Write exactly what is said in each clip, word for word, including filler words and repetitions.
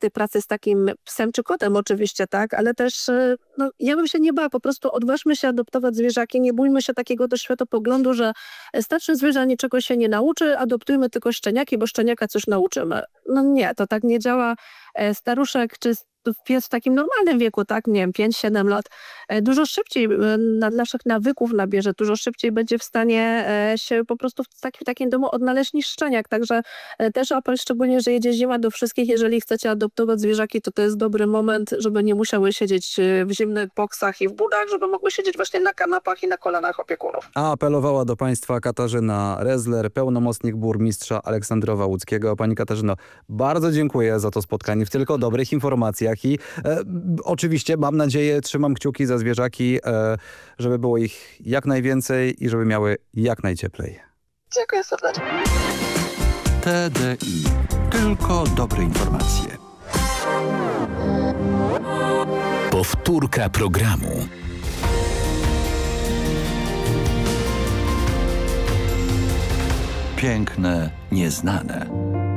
tej pracy z takim psem czy kotem oczywiście, tak, ale też e, no, ja bym się nie bała, po prostu odważmy się adoptować zwierzaki, nie bójmy się takiego też światopoglądu, że starsze zwierzę niczego się nie nauczy, adoptujmy tylko szczeniaki, bo szczeniaka coś nauczymy. No nie, to tak nie działa. E, Staruszek czy pies w takim normalnym wieku, tak, nie wiem, pięć siedem lat, e, dużo szybciej e, na naszych nawyków nabierze, dużo szybciej będzie w stanie e, się po prostu w, taki, w takim domu odnaleźć niż szczeniak. Także e, też apel, szczególnie, że jedzie zima, do wszystkich, jeżeli chcecie adoptować zwierzaki, to to jest dobry moment, żeby nie musiały siedzieć e, w zimnych boksach i w budach, żeby mogły siedzieć właśnie na kanapach i na kolanach opiekunów. A apelowała do państwa Katarzyna Rezler, pełnomocnik burmistrza Aleksandrowa Łódzkiego. Pani Katarzyno, bardzo dziękuję za to spotkanie w tylko dobrych informacjach i e, oczywiście mam nadzieję, trzymam kciuki za zwierzaki, e, żeby było ich jak najwięcej i żeby miały jak najcieplej. Dziękuję serdecznie. T D I. Tylko dobre informacje. Powtórka programu. Piękne, nieznane.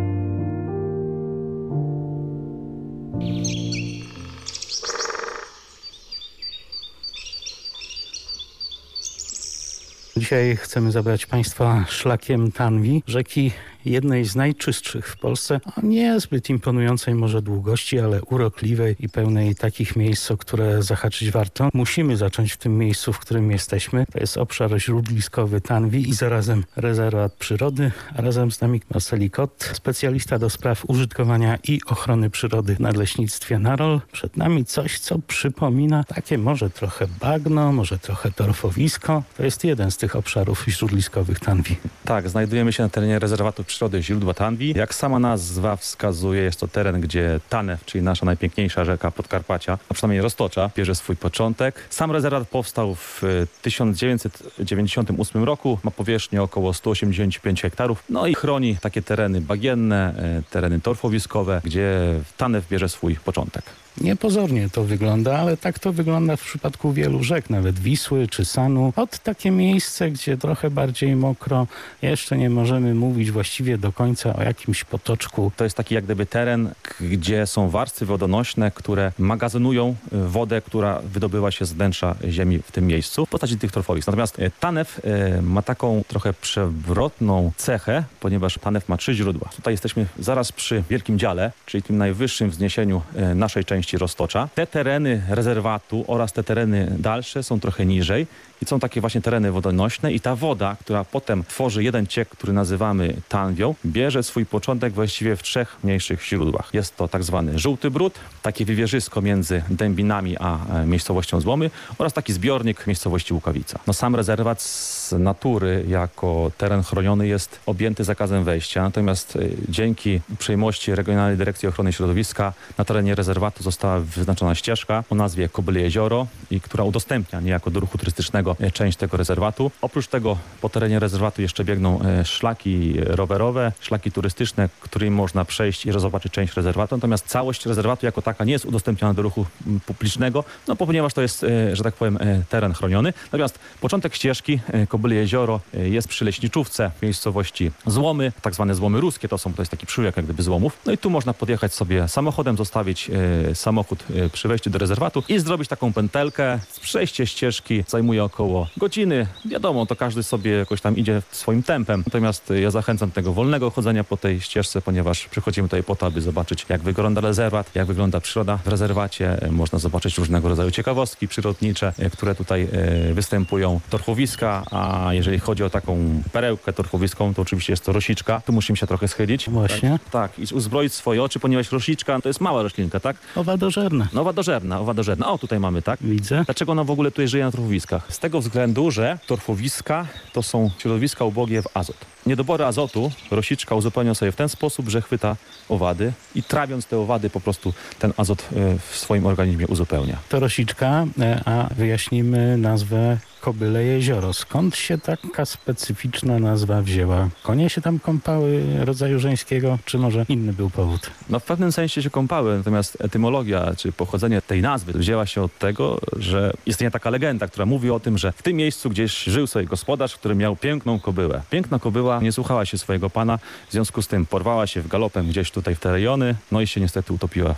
Dzisiaj chcemy zabrać Państwa szlakiem Tanwi, rzeki jednej z najczystszych w Polsce, a niezbyt imponującej może długości, ale urokliwej i pełnej takich miejsc, o które zahaczyć warto. Musimy zacząć w tym miejscu, w którym jesteśmy. To jest obszar śródliskowy Tanwi i zarazem rezerwat przyrody, a razem z nami Marceli Kot, specjalista do spraw użytkowania i ochrony przyrody w Nadleśnictwie Narol. Przed nami coś, co przypomina takie może trochę bagno, może trochę torfowisko. To jest jeden z tych obszarów śródliskowych Tanwi. Tak, znajdujemy się na terenie rezerwatu przyrody źródła Tanwi. Jak sama nazwa wskazuje, jest to teren, gdzie Tanew, czyli nasza najpiękniejsza rzeka Podkarpacia, a przynajmniej Roztocza, bierze swój początek. Sam rezerwat powstał w tysiąc dziewięćset dziewięćdziesiątym ósmym roku, ma powierzchnię około sto osiemdziesiąt pięć hektarów, no i chroni takie tereny bagienne, tereny torfowiskowe, gdzie Tanew bierze swój początek. Niepozornie to wygląda, ale tak to wygląda w przypadku wielu rzek, nawet Wisły czy Sanu. Od takie miejsce, gdzie trochę bardziej mokro, jeszcze nie możemy mówić właściwie do końca o jakimś potoczku. To jest taki jak gdyby teren, gdzie są warstwy wodonośne, które magazynują wodę, która wydobyła się z wnętrza ziemi w tym miejscu w postaci tych torfowisk. Natomiast Tanew ma taką trochę przewrotną cechę, ponieważ Tanew ma trzy źródła. Tutaj jesteśmy zaraz przy Wielkim Dziale, czyli tym najwyższym wzniesieniu naszej części Roztocza. Te tereny rezerwatu oraz te tereny dalsze są trochę niżej i są takie właśnie tereny wodonośne i ta woda, która potem tworzy jeden ciek, który nazywamy Tanwią, bierze swój początek właściwie w trzech mniejszych źródłach. Jest to tak zwany Żółty Brud, takie wywierzysko między Dębinami a miejscowością Złomy oraz taki zbiornik miejscowości Łukawica. No sam rezerwat z natury jako teren chroniony jest objęty zakazem wejścia, natomiast dzięki uprzejmości Regionalnej Dyrekcji Ochrony Środowiska na terenie rezerwatu została wyznaczona ścieżka o nazwie Kobyle Jezioro, i która udostępnia niejako do ruchu turystycznego część tego rezerwatu. Oprócz tego po terenie rezerwatu jeszcze biegną szlaki rowerowe, szlaki turystyczne, którymi można przejść i zobaczyć część rezerwatu. Natomiast całość rezerwatu jako taka nie jest udostępniona do ruchu publicznego, no ponieważ to jest, że tak powiem, teren chroniony. Natomiast początek ścieżki Kobyle Jezioro jest przy leśniczówce w miejscowości Złomy, tak zwane Złomy Ruskie, to są, to jest taki przyłek jak gdyby złomów. No i tu można podjechać sobie samochodem, zostawić e, samochód e, przy wejściu do rezerwatu i zrobić taką pętelkę. Przejście ścieżki zajmuje około godziny. Wiadomo, to każdy sobie jakoś tam idzie swoim tempem. Natomiast ja zachęcam do tego wolnego chodzenia po tej ścieżce, ponieważ przychodzimy tutaj po to, aby zobaczyć, jak wygląda rezerwat, jak wygląda przyroda w rezerwacie. Można zobaczyć różnego rodzaju ciekawostki przyrodnicze, które tutaj e, występują. Torfowiska, a jeżeli chodzi o taką perełkę torfowiską, to oczywiście jest to rosiczka. Tu musimy się trochę schylić. Właśnie. Tak, tak, i uzbroić swoje oczy, ponieważ rosiczka to jest mała roślinka, tak? Owadożerna. No, owadożerna, owadożerna. O, tutaj mamy, tak? Widzę. Dlaczego ona w ogóle tutaj żyje na torfowiskach? Z tego względu, że torfowiska to są środowiska ubogie w azot. Niedobory azotu rosiczka uzupełnia sobie w ten sposób, że chwyta owady i trawiąc te owady po prostu ten azot w swoim organizmie uzupełnia. To rosiczka, a wyjaśnimy nazwę Kobyle Jezioro. Skąd się taka specyficzna nazwa wzięła? Konie się tam kąpały rodzaju żeńskiego, czy może inny był powód? No w pewnym sensie się kąpały, natomiast etymologia, czy pochodzenie tej nazwy wzięła się od tego, że istnieje taka legenda, która mówi o tym, że w tym miejscu gdzieś żył sobie gospodarz, który miał piękną kobyłę. Piękna kobyła nie słuchała się swojego pana, w związku z tym porwała się w galopem gdzieś tutaj w te rejony, no i się niestety utopiła